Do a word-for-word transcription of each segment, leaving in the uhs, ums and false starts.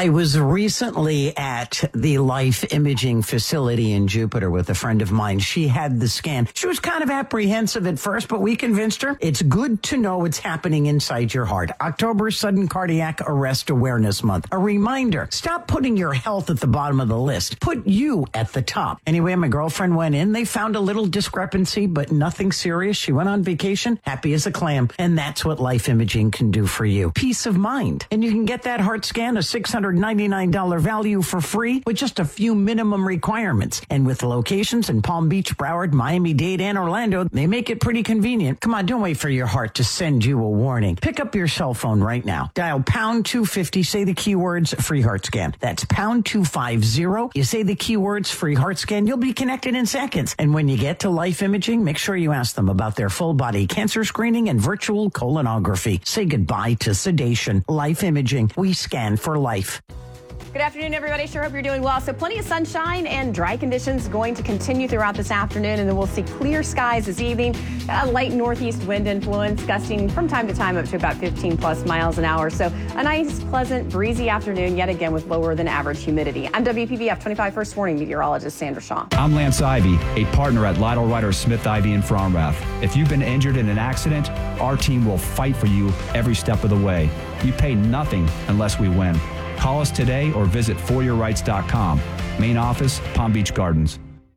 I was recently at the Life Imaging facility in Jupiter with a friend of mine. She had the scan. She was kind of apprehensive at first, but we convinced her it's good to know what's happening inside your heart. October, Sudden Cardiac Arrest Awareness Month. A reminder, stop putting your health at the bottom of the list. Put you at the top. Anyway, my girlfriend went in. They found a little discrepancy, but nothing serious. She went on vacation, happy as a clam. And that's what Life Imaging can do for you. Peace of mind. And you can get that heart scan, a six hundred ninety-nine dollars value, for free with just a few minimum requirements. And with locations in Palm Beach, Broward, Miami-Dade, and Orlando, they make it pretty convenient. Come on, don't wait for your heart to send you a warning. Pick up your cell phone right now. Dial pound two fifty, say the keywords free heart scan. That's pound two fifty. You say the keywords free heart scan, you'll be connected in seconds. And when you get to Life Imaging, make sure you ask them about their full body cancer screening and virtual colonography. Say goodbye to sedation. Life Imaging. We scan for life. Good afternoon, everybody. Sure hope you're doing well. So plenty of sunshine and dry conditions going to continue throughout this afternoon, and then we'll see clear skies this evening. A light northeast wind influence gusting from time to time up to about fifteen plus miles an hour. So a nice, pleasant, breezy afternoon yet again with lower than average humidity. I'm W P B F twenty-five First Warning meteorologist Sandra Shaw. I'm Lance Ivy, a partner at Lytle Ryder Smith Ivy in Fromrath. If you've been injured in an accident, our team will fight for you every step of the way. You pay nothing unless we win. Call us today or visit for your rights dot com. Main office, Palm Beach Gardens.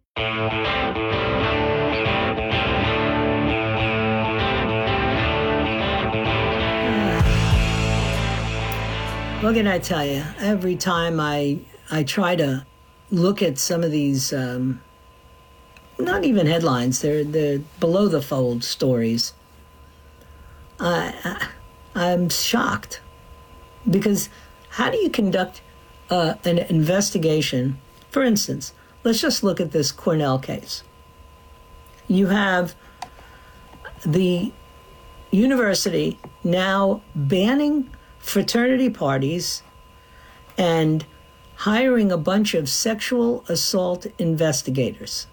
What can I tell you? Every time I I try to look at some of these, um, not even headlines, they're, they're below the fold stories, I, I, I'm shocked. Because how do you conduct uh, an investigation? For instance, let's just look at this Cornell case. You have the university now banning fraternity parties and hiring a bunch of sexual assault investigators.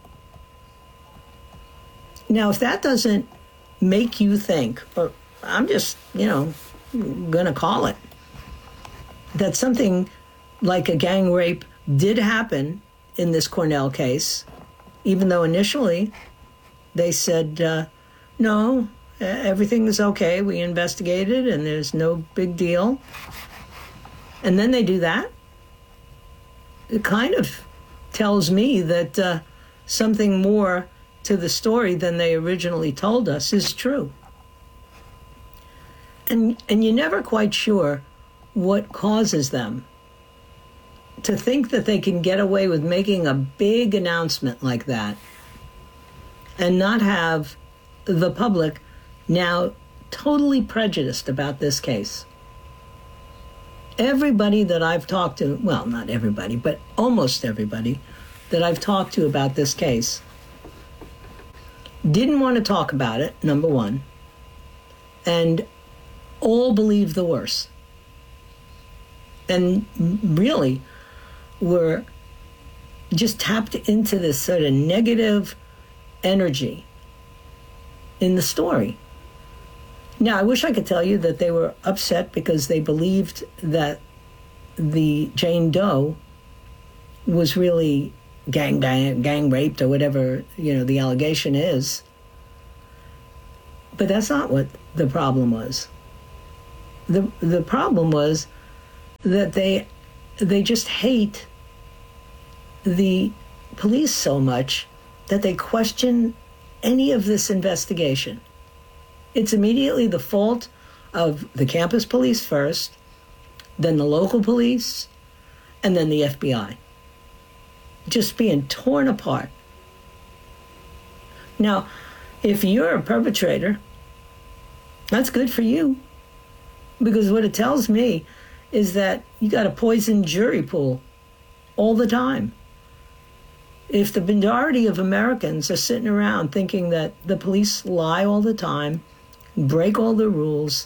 Now, if that doesn't make you think, or I'm just, you know, going to call it, that something like a gang rape did happen in this Cornell case, even though initially they said, uh, no, everything is okay, we investigated and there's no big deal. And then they do that. It kind of tells me that uh, something more to the story than they originally told us is true. And and you're never quite sure what causes them to think that they can get away with making a big announcement like that and not have the public now totally prejudiced about this case. Everybody that I've talked to, well, not everybody, but almost everybody that I've talked to about this case didn't want to talk about it, number one, and all believe the worst. And really were just tapped into this sort of negative energy in the story. Now, I wish I could tell you that they were upset because they believed that the Jane Doe was really gang, gang, gang raped or whatever, you know, the allegation is. But that's not what the problem was. The the problem was that they they just hate the police so much that they question any of this investigation. It's immediately the fault of the campus police first, then the local police, and then the F B I. Just being torn apart. Now, if you're a perpetrator, that's good for you. Because what it tells me is that you got a poisoned jury pool all the time. If the majority of Americans are sitting around thinking that the police lie all the time, break all the rules,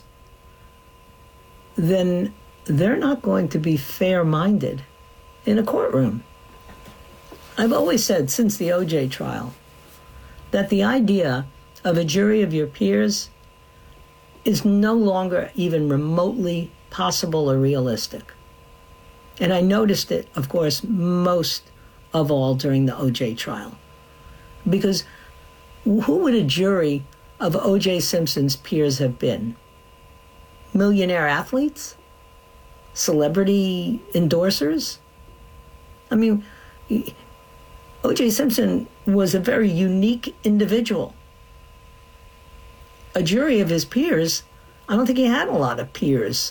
then they're not going to be fair-minded in a courtroom. I've always said since the O J trial that the idea of a jury of your peers is no longer even remotely possible or realistic. And I noticed it, of course, most of all during the O J trial. Because who would a jury of O J Simpson's peers have been? Millionaire athletes? Celebrity endorsers? I mean, O J Simpson was a very unique individual. A jury of his peers, I don't think he had a lot of peers.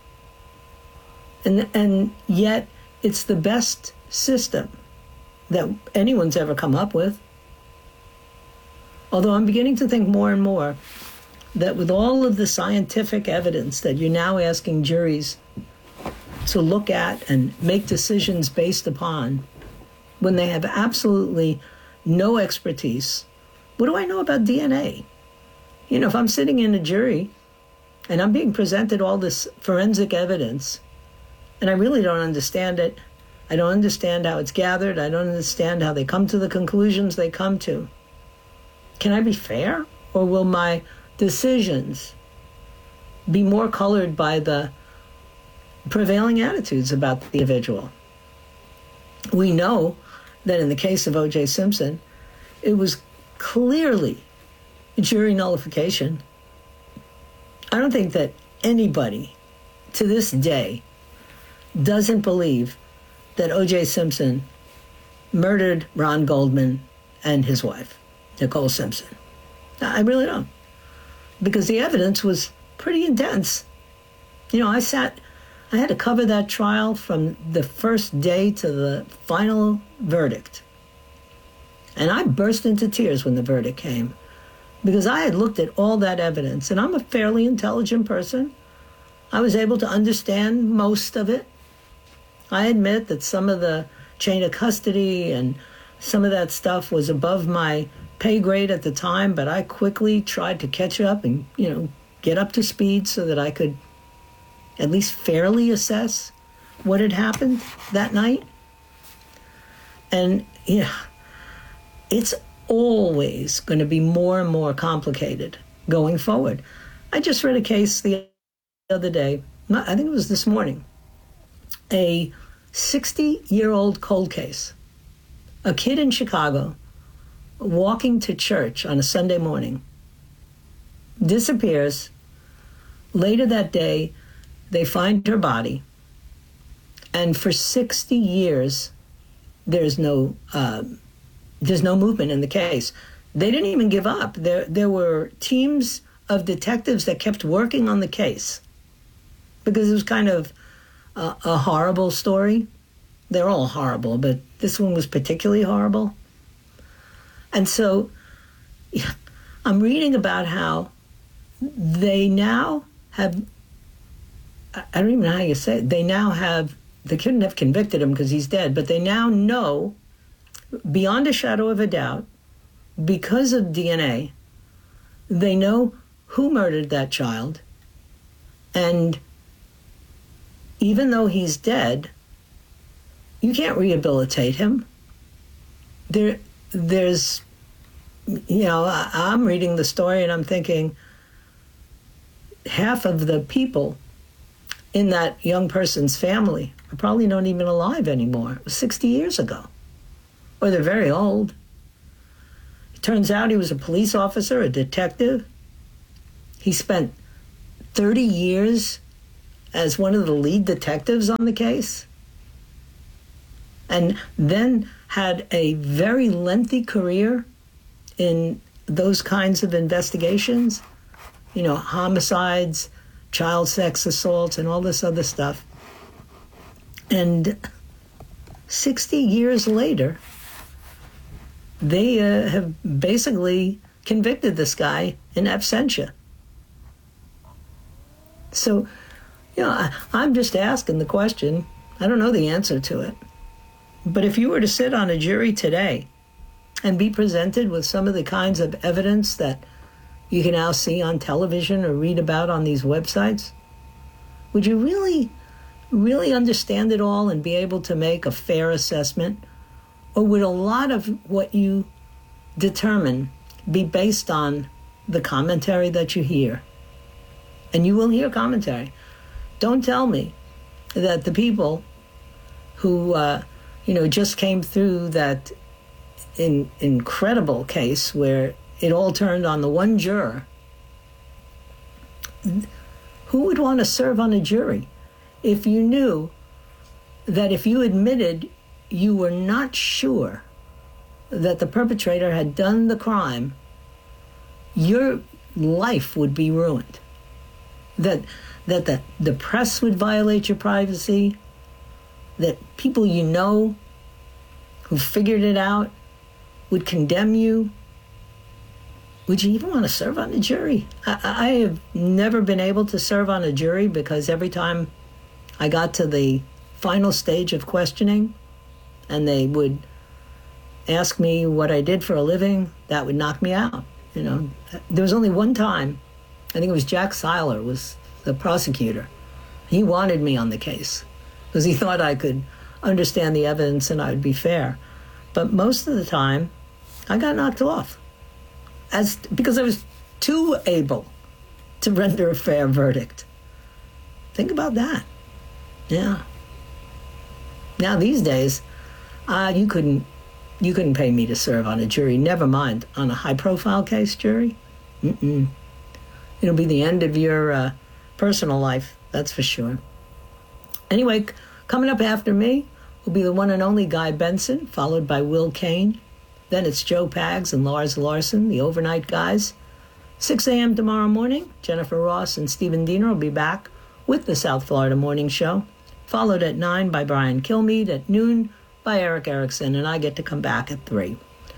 And, and yet, it's the best system that anyone's ever come up with. Although I'm beginning to think more and more that with all of the scientific evidence that you're now asking juries to look at and make decisions based upon, when they have absolutely no expertise, what do I know about D N A? You know, if I'm sitting in a jury and I'm being presented all this forensic evidence, and I really don't understand it, I don't understand how it's gathered, I don't understand how they come to the conclusions they come to, can I be fair? Or will my decisions be more colored by the prevailing attitudes about the individual? We know that in the case of O J Simpson, it was clearly jury nullification. I don't think that anybody to this day doesn't believe that O J Simpson murdered Ron Goldman and his wife, Nicole Simpson. I really don't. Because the evidence was pretty intense. You know, I sat, I had to cover that trial from the first day to the final verdict. And I burst into tears when the verdict came, because I had looked at all that evidence, and I'm a fairly intelligent person. I was able to understand most of it. I admit that some of the chain of custody and some of that stuff was above my pay grade at the time, but I quickly tried to catch up and, you know, get up to speed so that I could at least fairly assess what had happened that night. And, yeah, it's always going to be more and more complicated going forward. I just read a case the other day, I think it was this morning, a sixty-year-old cold case. A kid in Chicago walking to church on a Sunday morning disappears. Later that day, they find her body. And for sixty years, there's no uh, there's no movement in the case. They didn't even give up. There, there were teams of detectives that kept working on the case because it was kind of a, a horrible story. They're all horrible, but this one was particularly horrible. And so yeah, I'm reading about how they now have, I don't even know how you say it, they now have, they couldn't have convicted him because he's dead, but they now know, beyond a shadow of a doubt, because of D N A, they know who murdered that child. And even though he's dead, you can't rehabilitate him. There, there's, you know, I, I'm reading the story and I'm thinking half of the people in that young person's family are probably not even alive anymore. It was sixty years ago. Or they're very old. It turns out he was a police officer, a detective. He spent thirty years as one of the lead detectives on the case, and then had a very lengthy career in those kinds of investigations, you know, homicides, child sex assaults, and all this other stuff. And sixty years later, they uh, have basically convicted this guy in absentia. So, you know, I, I'm just asking the question. I don't know the answer to it. But if you were to sit on a jury today and be presented with some of the kinds of evidence that you can now see on television or read about on these websites, would you really, really understand it all and be able to make a fair assessment? Or would a lot of what you determine be based on the commentary that you hear? And you will hear commentary. Don't tell me that the people who, uh, you know, just came through that in, incredible case where it all turned on the one juror. Who would want to serve on a jury if you knew that if you admitted you were not sure that the perpetrator had done the crime, your life would be ruined? That that the, the press would violate your privacy, that people you know who figured it out would condemn you. Would you even want to serve on a jury? I, I have never been able to serve on a jury because every time I got to the final stage of questioning and they would ask me what I did for a living, that would knock me out. You know, there was only one time, I think it was Jack Seiler was the prosecutor. He wanted me on the case because he thought I could understand the evidence and I would be fair. But most of the time, I got knocked off as because I was too able to render a fair verdict. Think about that. Yeah. Now these days, uh, you couldn't you couldn't pay me to serve on a jury. Never mind on a high-profile case jury. Mm-mm. It'll be the end of your uh, personal life, that's for sure. Anyway, c- coming up after me will be the one and only Guy Benson, followed by Will Kane. Then it's Joe Pags and Lars Larson, the overnight guys. six a.m. tomorrow morning, Jennifer Ross and Stephen Diener will be back with the South Florida Morning Show, followed at nine by Brian Kilmeade, at noon by Eric Erickson, and I get to come back at three.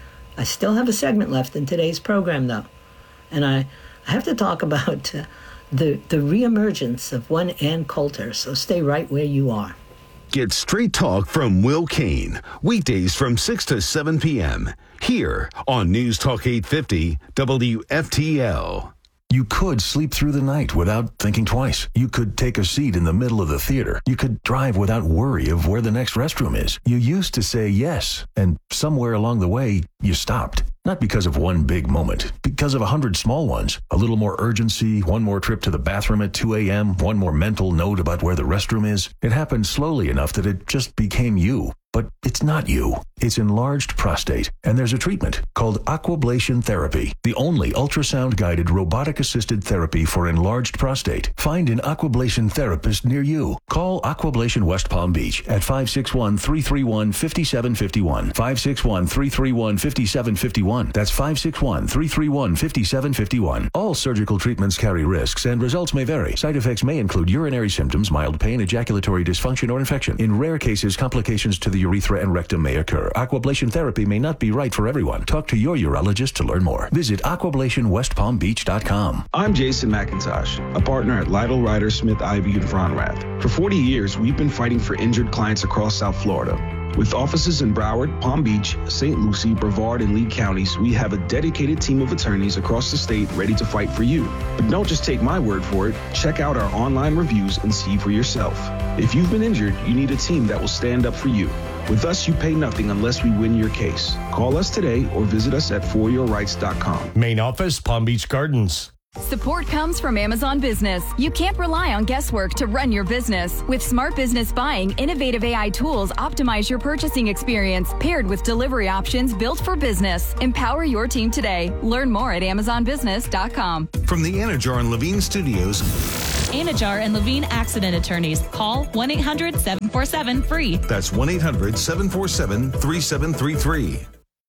I still have a segment left in today's program, though, and I, I have to talk about uh, the, the reemergence of one Ann Coulter, so stay right where you are. Get straight talk from Will Kane, weekdays from six to seven p.m. here on News Talk eight fifty W F T L. You could sleep through the night without thinking twice. You could take a seat in the middle of the theater. You could drive without worry of where the next restroom is. You used to say yes, and somewhere along the way, you stopped. Not because of one big moment, because of a hundred small ones. A little more urgency, one more trip to the bathroom at two a.m., one more mental note about where the restroom is. It happened slowly enough that it just became you. But it's not you. It's enlarged prostate, and there's a treatment called Aquablation Therapy, the only ultrasound-guided robotic-assisted therapy for enlarged prostate. Find an Aquablation therapist near you. Call Aquablation West Palm Beach at five six one, three three one, five seven five one, five six one, three three one, five seven five one. That's five six one, three three one, five seven five one. All surgical treatments carry risks, and results may vary. Side effects may include urinary symptoms, mild pain, ejaculatory dysfunction, or infection. In rare cases, complications to the urethra and rectum may occur. Aquablation therapy may not be right for everyone. Talk to your urologist to learn more. Visit aquablation west palm beach dot com. I'm Jason McIntosh, a partner at Lytle Ryder Smith Ivy in Von Rath. For forty years, we've been fighting for injured clients across South Florida. With offices in Broward, Palm Beach, Saint Lucie, Brevard, and Lee counties, we have a dedicated team of attorneys across the state ready to fight for you. But don't just take my word for it. Check out our online reviews and see for yourself. If you've been injured, you need a team that will stand up for you. With us, you pay nothing unless we win your case. Call us today or visit us at for your rights dot com. Main office, Palm Beach Gardens. Support comes from Amazon Business. You can't rely on guesswork to run your business. With Smart Business Buying, innovative A I tools optimize your purchasing experience, paired with delivery options built for business. Empower your team today. Learn more at amazon business dot com. From the Anajar and Levine Studios, Anajar and Levine Accident Attorneys. Call one eight hundred, seven four seven, F R E E. That's one eight hundred, seven four seven, three seven three three.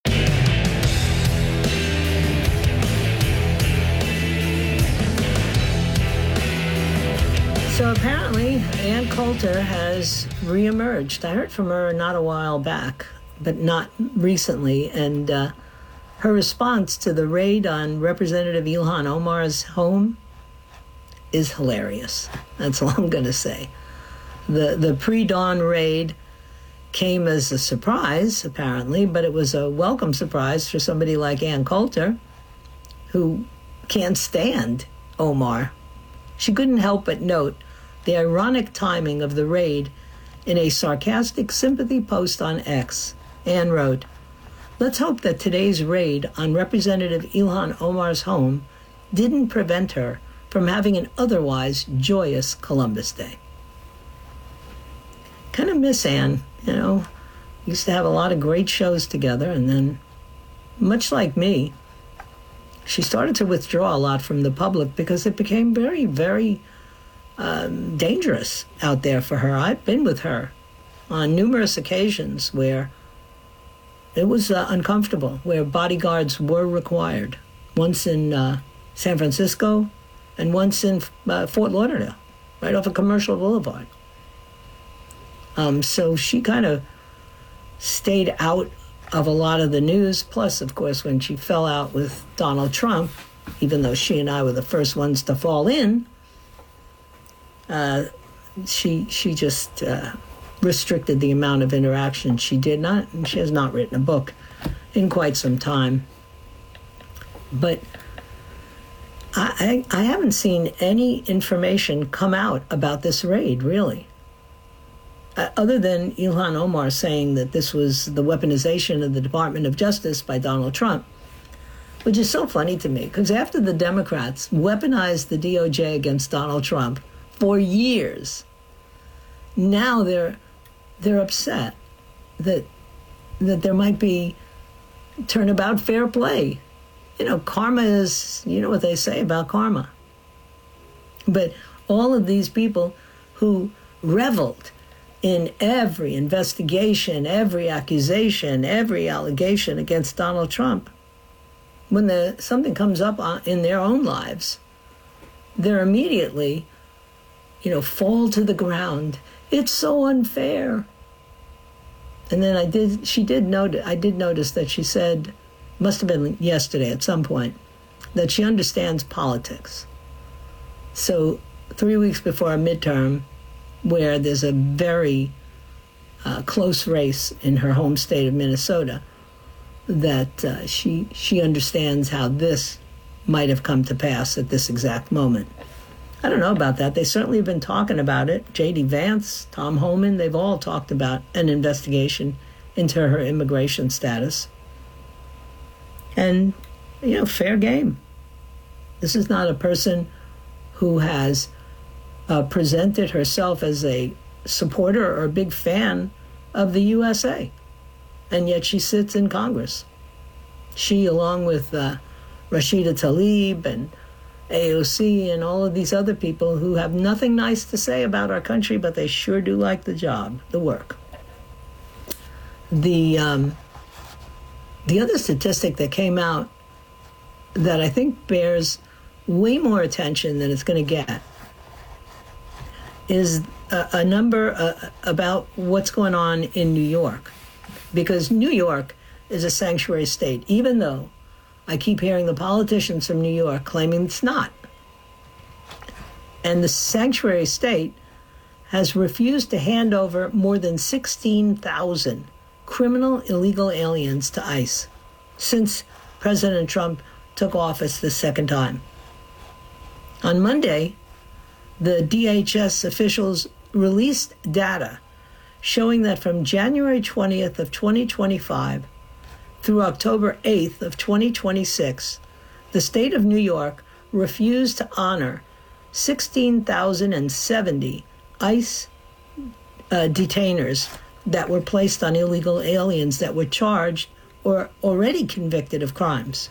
So apparently, Ann Coulter has reemerged. I heard from her not a while back, but not recently. And uh, her response to the raid on Representative Ilhan Omar's home is hilarious. That's all I'm going to say. The, the pre-dawn raid came as a surprise, apparently, but it was a welcome surprise for somebody like Ann Coulter, who can't stand Omar. She couldn't help but note the ironic timing of the raid in a sarcastic sympathy post on X. Ann wrote, "Let's hope that today's raid on Representative Ilhan Omar's home didn't prevent her from having an otherwise joyous Columbus Day." kind of miss Ann, you know. Used to have a lot of great shows together, and then, much like me, she started to withdraw a lot from the public because it became very, very um, dangerous out there for her. I've been with her on numerous occasions where it was uh, uncomfortable, where bodyguards were required. Once in uh, San Francisco and once in uh, Fort Lauderdale, right off of Commercial Boulevard. Um, so she kind of stayed out of a lot of the news. Plus, of course, when she fell out with Donald Trump, even though she and I were the first ones to fall in, uh, she she just uh, restricted the amount of interaction she did not, and she has not written a book in quite some time. But I, I, I haven't seen any information come out about this raid, really. Uh, other than Ilhan Omar saying that this was the weaponization of the Department of Justice by Donald Trump, which is so funny to me, because after the Democrats weaponized the D O J against Donald Trump for years, now they're they're upset that that there might be turnabout fair play. You know, karma is, you know what they say about karma. But all of these people who reveled in every investigation, every accusation, every allegation against Donald Trump, when the, something comes up in their own lives, they're immediately, you know, fall to the ground. It's so unfair. And then I did, she did note, I did notice that she said, must have been yesterday at some point, that she understands politics. So three weeks before a midterm, where there's a very uh, close race in her home state of Minnesota, that uh, she she understands how this might have come to pass at this exact moment. I don't know about that. They certainly have been talking about it. J D Vance, Tom Homan, they've all talked about an investigation into her immigration status. And, you know, fair game. This is not a person who has uh, presented herself as a supporter or a big fan of the U S A. And yet she sits in Congress. She, along with uh, Rashida Tlaib and A O C and all of these other people who have nothing nice to say about our country, but they sure do like the job, the work. The... Um, The other statistic that came out that I think bears way more attention than it's going to get is a, a number uh, about what's going on in New York. Because New York is a sanctuary state, even though I keep hearing the politicians from New York claiming it's not. And the sanctuary state has refused to hand over more than sixteen thousand criminal illegal aliens to ICE since President Trump took office the second time. On Monday, the D H S officials released data showing that from January twentieth of twenty twenty-five through October eighth of twenty twenty-six, the state of New York refused to honor sixteen thousand seventy ICE uh, detainers that were placed on illegal aliens that were charged or already convicted of crimes.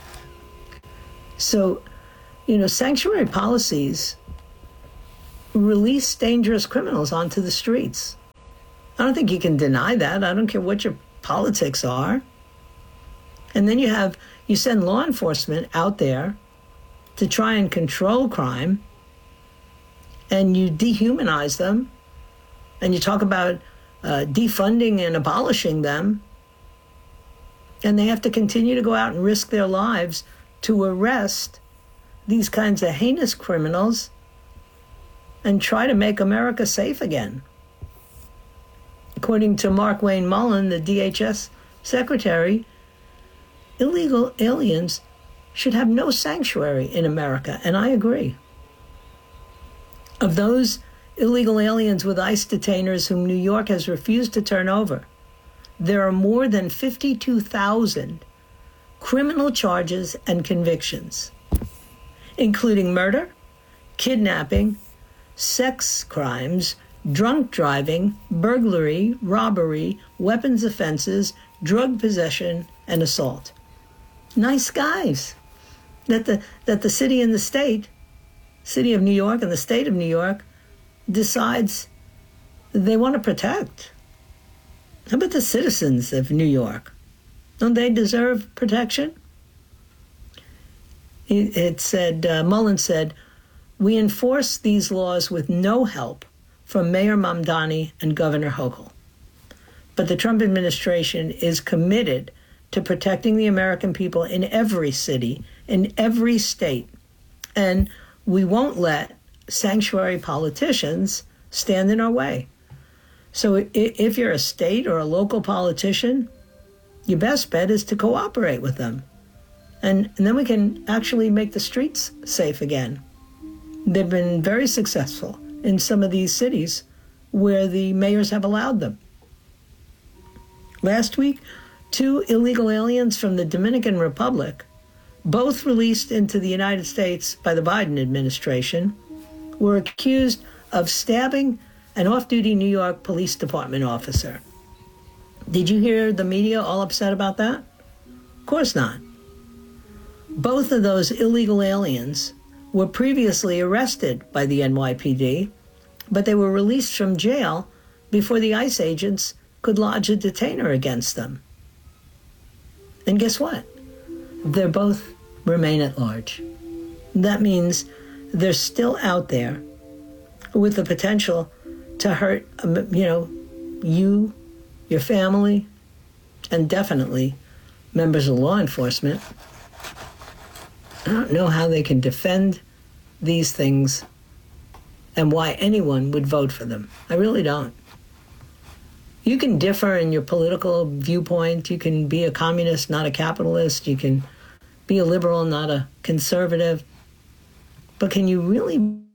So, you know, sanctuary policies release dangerous criminals onto the streets. I don't think you can deny that. I don't care what your politics are. And then you have, you send law enforcement out there to try and control crime, and you dehumanize them, and you talk about Uh, defunding and abolishing them, and they have to continue to go out and risk their lives to arrest these kinds of heinous criminals and try to make America safe again. According to Mark Wayne Mullen, the D H S secretary, illegal aliens should have no sanctuary in America, and I agree. Of those illegal aliens with ICE detainers whom New York has refused to turn over, there are more than fifty-two thousand criminal charges and convictions, including murder, kidnapping, sex crimes, drunk driving, burglary, robbery, weapons offenses, drug possession, and assault. Nice guys that the that the city and the state, city of New York and the state of New York, decides they want to protect. How about the citizens of New York? Don't they deserve protection? It, it said, uh, Mullen said, we enforce these laws with no help from Mayor Mamdani and Governor Hochul. But the Trump administration is committed to protecting the American people in every city, in every state. And we won't let sanctuary politicians stand in our way. So if you're a state or a local politician, your best bet is to cooperate with them. And, and then we can actually make the streets safe again. They've been very successful in some of these cities where the mayors have allowed them. Last week, two illegal aliens from the Dominican Republic, both released into the United States by the Biden administration, were accused of stabbing an off-duty New York Police Department officer. Did you hear the media all upset about that? Of course not. Both of those illegal aliens were previously arrested by the N Y P D, but they were released from jail before the ICE agents could lodge a detainer against them. And guess what? They both remain at large. That means they're still out there with the potential to hurt, you know, you, your family, and definitely members of law enforcement. I don't know how they can defend these things and why anyone would vote for them. I really don't. You can differ in your political viewpoint. You can be a communist, not a capitalist. You can be a liberal, not a conservative. But can you really